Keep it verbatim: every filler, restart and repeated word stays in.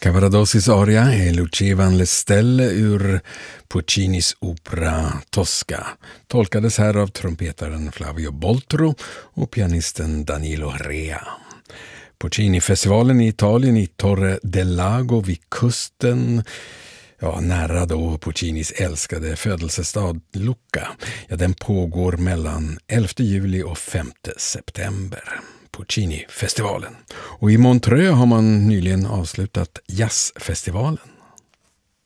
Cavaradossis aria är Lucia van le Stelle ur Puccinis opera Tosca. Tolkades här av trumpetaren Flavio Boltro och pianisten Danilo Rea. Puccini-festivalen i Italien i Torre del Lago vid kusten, ja, nära då Puccinis älskade födelsestad Lucca. Ja, den pågår mellan elfte juli och femte september. Puccini-festivalen. Och i Montreux har man nyligen avslutat jazzfestivalen.